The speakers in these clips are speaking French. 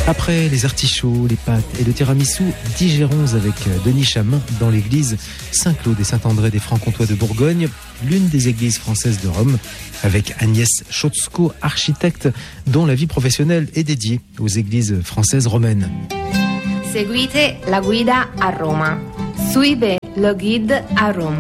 Après les artichauts, les pâtes et le tiramisu, digérons avec Denis Chamin dans l'église Saint-Claude et Saint-André des Francs-Comtois de Bourgogne, l'une des églises françaises de Rome, avec Agnès Chotzko, architecte dont la vie professionnelle est dédiée aux églises françaises romaines. Seguite la guida a Roma. Suive le guide a Rome.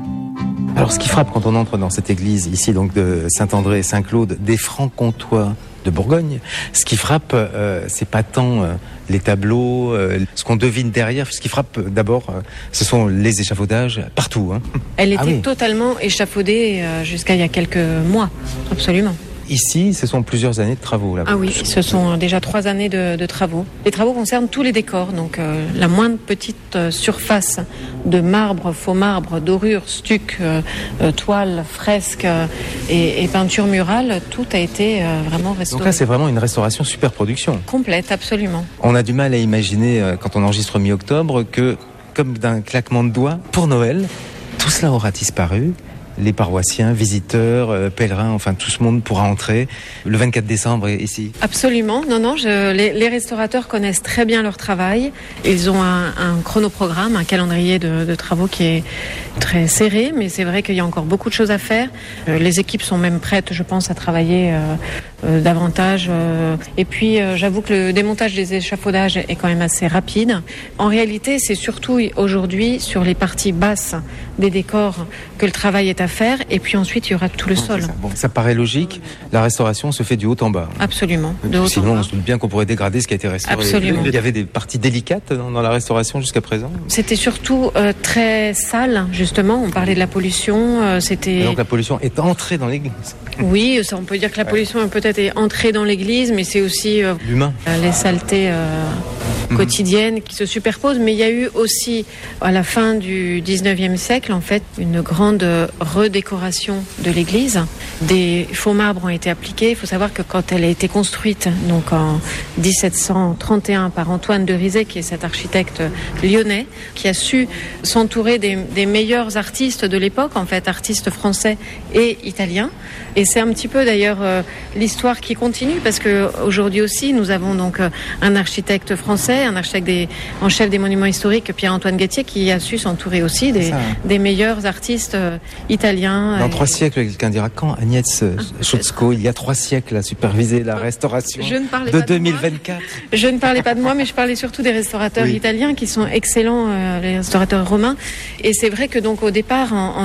Alors ce qui frappe quand on entre dans cette église ici donc de Saint-André et Saint-Claude des Francs-Comtois de Bourgogne, ce qui frappe c'est pas tant les tableaux, ce qu'on devine derrière. Ce qui frappe d'abord ce sont les échafaudages partout. Elle était totalement échafaudée jusqu'à il y a quelques mois, absolument. Ici, ce sont plusieurs années de travaux. Là. Ah oui, ce sont déjà 3 années de travaux. Les travaux concernent tous les décors, donc la moindre petite surface de marbre, faux marbre, dorure, stuc, toile, fresque et peinture murale, tout a été vraiment restauré. Donc là, c'est vraiment une restauration super production. Complète, absolument. On a du mal à imaginer, quand on enregistre mi-octobre, que, comme d'un claquement de doigts, pour Noël, tout cela aura disparu. Les paroissiens, visiteurs, pèlerins, enfin tout ce monde pourra entrer le 24 décembre ici. Absolument, non, les restaurateurs connaissent très bien leur travail. Ils ont un chronoprogramme, un calendrier de travaux qui est très serré, mais c'est vrai qu'il y a encore beaucoup de choses à faire. Les équipes sont même prêtes, je pense, à travailler davantage. Et puis, j'avoue que le démontage des échafaudages est quand même assez rapide. En réalité, c'est surtout aujourd'hui sur les parties basses des décors que le travail est à faire, et puis ensuite il y aura tout le sol. Ça paraît logique, la restauration se fait du haut en bas. Absolument. Sinon, on se doute bien qu'on pourrait dégrader ce qui a été restauré. Absolument. Il y avait des parties délicates dans la restauration jusqu'à présent. C'était surtout très sale, justement. On parlait de la pollution. Et donc la pollution est entrée dans l'église. Oui, ça, on peut dire que la pollution peut-être est entrée dans l'église, mais c'est aussi l'humain. Les saletés quotidiennes qui se superposent. Mais il y a eu aussi, à la fin du 19e siècle, en fait, une grande redécoration de l'église. Des faux marbres ont été appliqués. Il faut savoir que quand elle a été construite, donc en 1731 par Antoine de Rizet, qui est cet architecte lyonnais, qui a su s'entourer des meilleurs artistes de l'époque, en fait, artistes français et italiens. Et c'est un petit peu d'ailleurs l'histoire qui continue, parce que aujourd'hui aussi, nous avons donc un architecte français, un architecte en chef des monuments historiques, Pierre-Antoine Guettier, qui a su s'entourer aussi des meilleurs artistes italiens. Dans 3 siècles, quelqu'un dira quand Agnès Chotzko, il y a 3 siècles, a supervisé la restauration de 2024. Je ne parlais pas de moi, mais je parlais surtout des restaurateurs italiens qui sont excellents, les restaurateurs romains. Et c'est vrai que donc au départ, en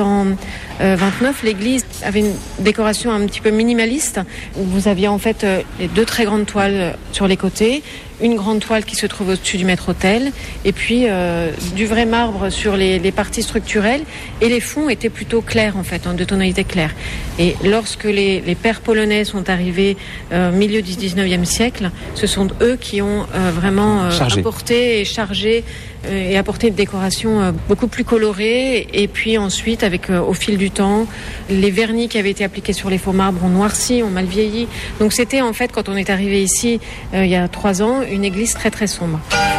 1729, l'église avait une décoration un petit peu minimaliste, où vous aviez en fait les 2 très grandes toiles sur les côtés, une grande toile qui se trouve au-dessus du maître-autel, et puis du vrai marbre sur les parties structurelles, et les fonds étaient plutôt clairs en fait, de tonalité claire. Et lorsque les pères polonais sont arrivés milieu du 19e siècle, ce sont eux qui ont vraiment apporté et chargé et apporté une décoration beaucoup plus colorée. Et puis ensuite, avec au fil du temps, les vernis qui avaient été appliqués sur les faux marbres ont noirci, ont mal vieilli. Donc c'était en fait, quand on est arrivé ici il y a 3 ans, une église très très sombre.